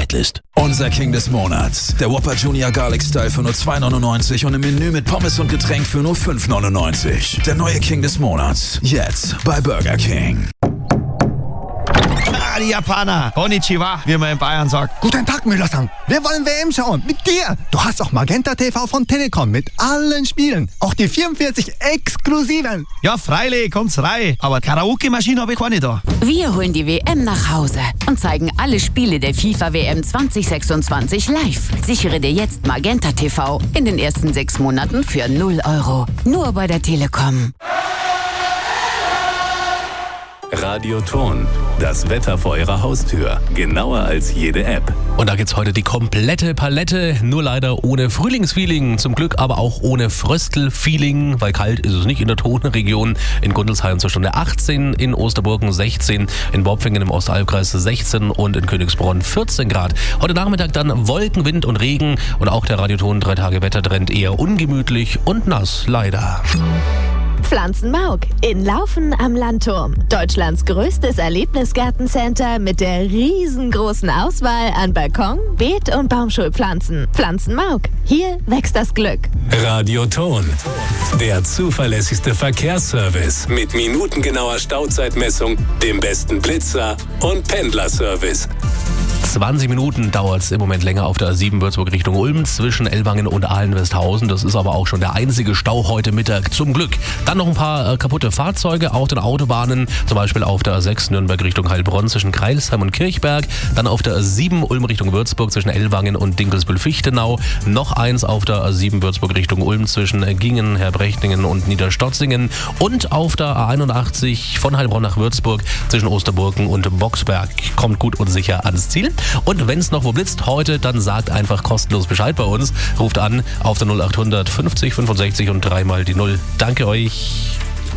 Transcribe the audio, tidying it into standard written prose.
Whitelist. Unser King des Monats. Der Whopper Junior Garlic Style für nur 2,99 und im Menü mit Pommes und Getränk für nur 5,99. Der neue King des Monats. Jetzt bei Burger King. Die Japaner. Konnichiwa, wie man in Bayern sagt. Guten Tag, Müller-san. Wir wollen WM schauen. Mit dir. Du hast auch Magenta TV von Telekom mit allen Spielen. Auch die 44 exklusiven. Ja, freilich, kommt's rein. Aber Karaoke-Maschine habe ich keine da. Wir holen die WM nach Hause und zeigen alle Spiele der FIFA-WM 2026 live. Sichere dir jetzt Magenta TV in den ersten 6 Monaten für 0 €. Nur bei der Telekom. Radioton. Das Wetter vor Ihrer Haustür. Genauer als jede App. Und da gibt's heute die komplette Palette, nur leider ohne Frühlingsfeeling, zum Glück aber auch ohne Fröstelfeeling, weil kalt ist es nicht in der Tonregion. In Gundelsheim zur Stunde 18, in Osterburgen 16, in Bopfingen im Ostalbkreis 16 und in Königsbronn 14 Grad. Heute Nachmittag dann Wolken, Wind und Regen und auch der Radioton 3-Tage-Wettertrend eher ungemütlich und nass, leider. Pflanzenmauk in Laufen am Landturm. Deutschlands größtes Erlebnisgartencenter mit der riesengroßen Auswahl an Balkon-, Beet- und Baumschulpflanzen. Pflanzenmauk. Hier wächst das Glück. Radioton. Der zuverlässigste Verkehrsservice mit minutengenauer Stauzeitmessung, dem besten Blitzer und Pendlerservice. 20 Minuten dauert es im Moment länger auf der A7 Würzburg Richtung Ulm zwischen Ellwangen und Ahlen-Westhausen. Das ist aber auch schon der einzige Stau heute Mittag, zum Glück. Dann noch ein paar kaputte Fahrzeuge auf den Autobahnen, zum Beispiel auf der A6 Nürnberg Richtung Heilbronn zwischen Kreilsheim und Kirchberg. Dann auf der A7 Ulm Richtung Würzburg zwischen Ellwangen und Dinkelsbühl-Fichtenau. Noch eins auf der A7 Würzburg Richtung Ulm zwischen Gingen, Herbrechtingen und Niederstotzingen. Und auf der A81 von Heilbronn nach Würzburg zwischen Osterburgen und Boxberg. Kommt gut und sicher ans Ziel. Und wenn es noch wo blitzt heute, dann sagt einfach kostenlos Bescheid bei uns. Ruft an auf der 0800 50 65 und 3 mal die 0. Danke euch.